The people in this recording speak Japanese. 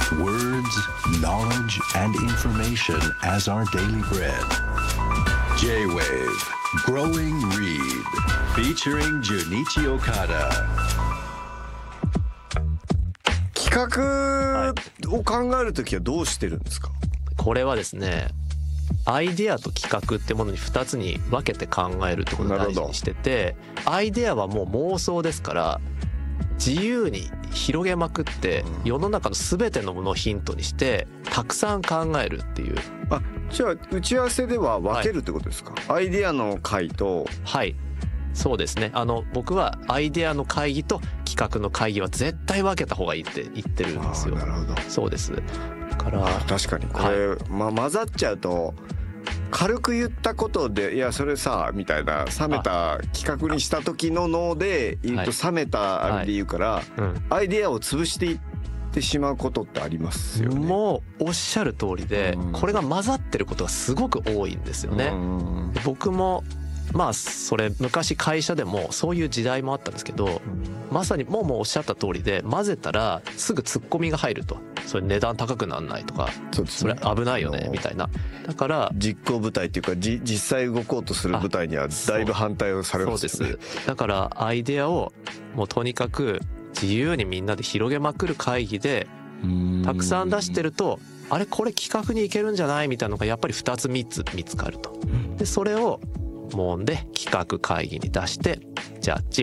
Words, knowledge, and information as our daily bread. J-Wave Growing Read featuring Junichi Okada. 企画を考えるときはどうしてるんですか？ これはですね、アイデアと企画ってものに2つに分けて考えるってことを大事にしてて、アイデアはもう妄想ですから自由に広げまくって世の中の全てのものをヒントにしてたくさん考えるっていう。 あ、じゃあ打ち合わせでは分けるってことですか？アイデアの会と。 はい、そうですね。僕はアイデアの会議と企画の会議は絶対分けた方がいいって言ってるんですよ。 なるほど。 そうです。だから確かにこれ、混ざっちゃうと軽く言ったことでいやそれさみたいな冷めた企画にした時の脳で言うと冷めたあれで言うから、アイデアを潰していってしまうことってありますよね。 もうおっしゃる通りで、これが混ざってることがすごく多いんですよね。僕もそれ昔会社でもそういう時代もあったんですけど、まさにもうおっしゃった通りで混ぜたらすぐツッコミが入ると、それ値段高くなんないとか、それ危ないよねみたいな。だから実行部隊っていうか実際動こうとする部隊にはだいぶ反対をされますよね。 そうです。だからアイデアをもうとにかく自由にみんなで広げまくる会議でたくさん出してると、あれこれ企画にいけるんじゃないみたいなのがやっぱり2つ3つ見つかると。でそれをもんで企画会議に出してジャッジ